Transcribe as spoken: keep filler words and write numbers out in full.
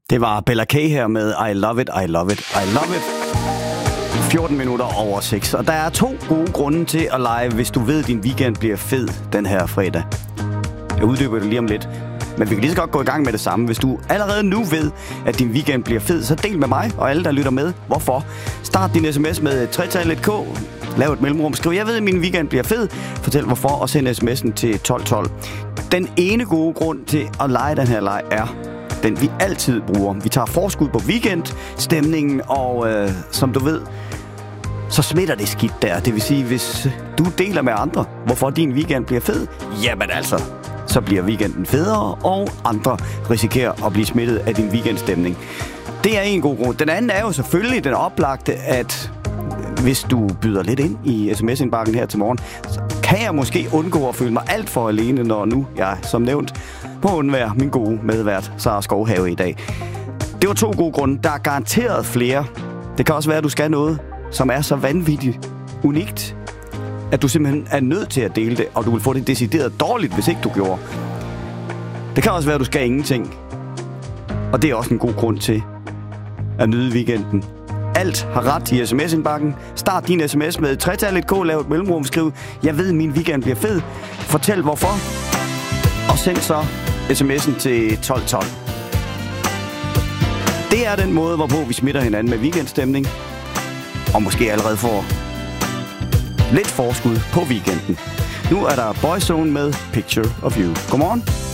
Det var Bella K her med I Love It, I Love It, I Love It. fjorten minutter over seks. Og der er to gode grunde til at lege, hvis du ved, at din weekend bliver fed den her fredag. Jeg uddyber det lige om lidt. Men vi kan lige så godt gå i gang med det samme. Hvis du allerede nu ved, at din weekend bliver fed, så del med mig og alle, der lytter med. Hvorfor? Start din sms med tretallet K. Lav et mellemrum. Skriv, jeg ved, at min weekend bliver fed. Fortæl hvorfor, og send sms'en til tolv tolv. Den ene gode grund til at lege den her leg er den, vi altid bruger. Vi tager forskud på weekendstemningen, og øh, som du ved, så smitter det skidt der. Det vil sige, hvis du deler med andre, hvorfor din weekend bliver fed, jamen altså, så bliver weekenden federe, og andre risikerer at blive smittet af din weekendstemning. Det er en god grund. Den anden er jo selvfølgelig den oplagte, at hvis du byder lidt ind i sms-indbakken her til morgen, så kan jeg måske undgå at føle mig alt for alene, når nu jeg, som nævnt, må undvære min gode medvært, Sara Skovhave, i dag. Det var to gode grunde. Der er garanteret flere. Det kan også være, at du skal noget, som er så vanvittigt unikt, at du simpelthen er nødt til at dele det, og du vil få det decideret dårligt, hvis ikke du gjorde. Det kan også være, at du skal ingenting. Og det er også en god grund til at nyde weekenden. Alt har ret i sms-indbakken. Start din sms med tretallet K, lav et mellemrum, skriv, jeg ved, min weekend bliver fed. Fortæl hvorfor. Og send så sms'en til tolv tolv. Det er den måde, hvorpå vi smitter hinanden med weekendstemning. Og måske allerede får lidt forskud på weekenden. Nu er der Boyzone med Picture of You. Godmorgen.